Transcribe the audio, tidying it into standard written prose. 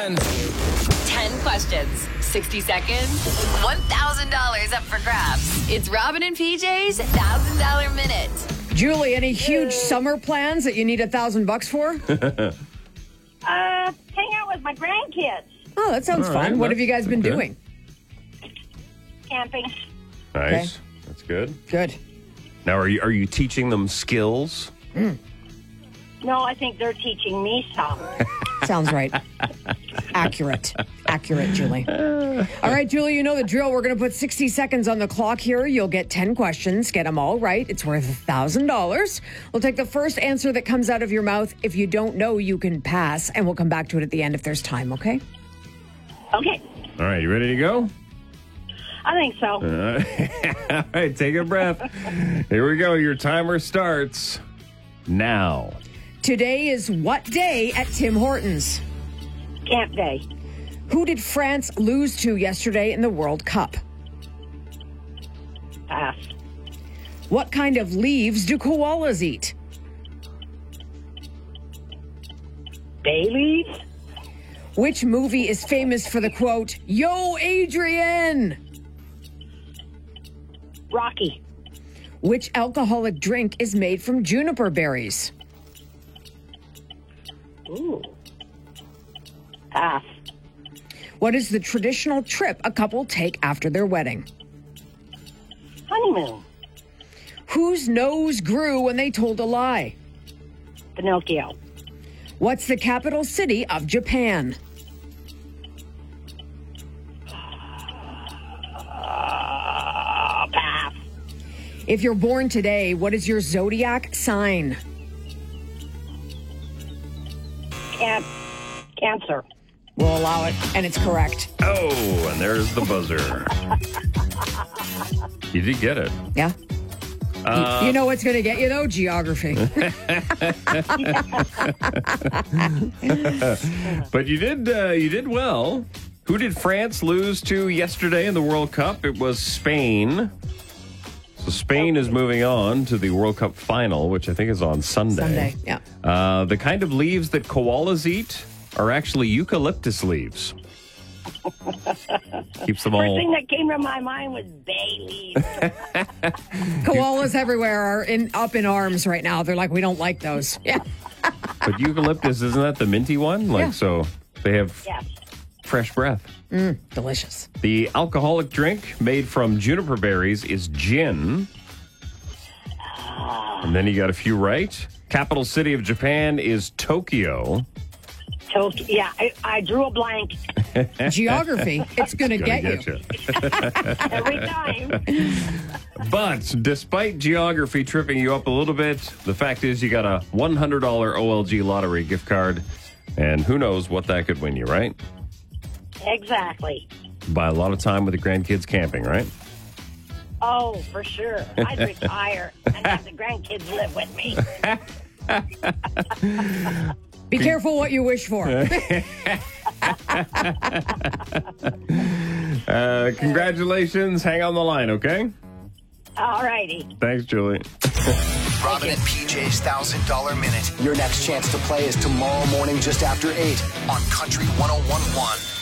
one. 10 questions, 60 seconds, $1,000 up for grabs. It's Robin and PJ's $1,000 Minute. Julie, any huge summer plans that you need $1,000 for? Hang out with my grandkids. Oh, that sounds All fun. right, What have you guys been okay. doing? Camping. Nice. That's good. Good. Now, are you teaching them skills? No, I think they're teaching me some. Sounds right. Accurate, Julie. All right, Julie, you know the drill. We're going to put 60 seconds on the clock here. You'll get 10 questions. Get them all right. It's worth $1,000. We'll take the first answer that comes out of your mouth. If you don't know, you can pass, and we'll come back to it at the end if there's time, okay? Okay, All right, you ready to go? I think so. All right, take a breath. Here we go. Your timer starts now. Today is what day at Tim Hortons? Camp day. Who did France lose to yesterday in the World Cup? Pass. What kind of leaves do koalas eat? Bay leaves. Which movie is famous for the quote, "Yo, Adrian"? Rocky. Which alcoholic drink is made from juniper berries? Ooh. Pass. What is the traditional trip a couple take after their wedding? Honeymoon. Whose nose grew when they told a lie? Pinocchio. What's the capital city of Japan? Pass. If you're born today, what is your zodiac sign? Cancer. We'll allow it, and it's correct. Oh, and there's the buzzer. You did get it. Yeah. You know what's going to get you, though? Geography. But you did well. Who did France lose to yesterday in the World Cup? It was Spain. So Spain is moving on to the World Cup final, which I think is on Sunday. Yeah. The kind of leaves that koalas eat are actually eucalyptus leaves. Keeps them First all. thing that came to my mind was bay leaves. Koalas everywhere are up in arms right now. They're like, we don't like those. Yeah. But eucalyptus, isn't that the minty one? Yeah. So they have Yes. fresh breath. Delicious. The alcoholic drink made from juniper berries is gin. And then you got a few right. Capital city of Japan is Tokyo. Tokyo. Yeah, I drew a blank Geography, it's going to Gonna get you. every time. But despite geography tripping you up a little bit, the fact is you got a $100 OLG lottery gift card. And who knows what that could win you, right? Exactly. Buy a lot of time with the grandkids camping, right? Oh, for sure. I'd retire and have the grandkids live with me. Be careful what you wish for. Congratulations. Hang on the line, okay? All righty. Thanks, Julie. Robin and PJ's $1,000 Minute. Your next chance to play is tomorrow morning just after 8 on Country 101.1.